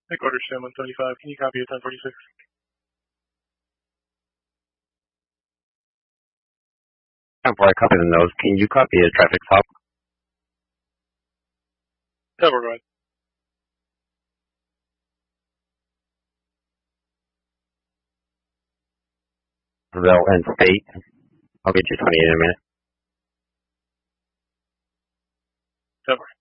Headquarters, Sam 175. Can you copy at 1046? Before I copy the nose, can you copy a traffic stop? Yeah, we're going. Rail and state. I'll get you 28 in a minute. Yeah, we're